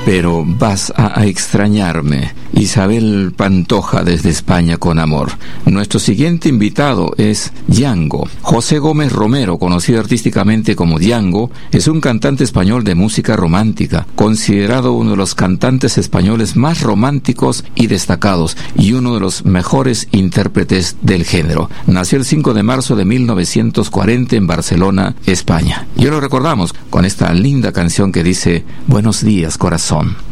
pero vas a extrañarme. Isabel Pantoja desde España con amor. Nuestro siguiente invitado es Django. José Gómez Romero, conocido artísticamente como Django, es un cantante español de música romántica, considerado uno de los cantantes españoles más románticos y destacados, y uno de los mejores intérpretes del género. Nació el 5 de marzo de 1940 en Barcelona, España. Y lo recordamos con esta linda canción que dice: Buenos días, corazón.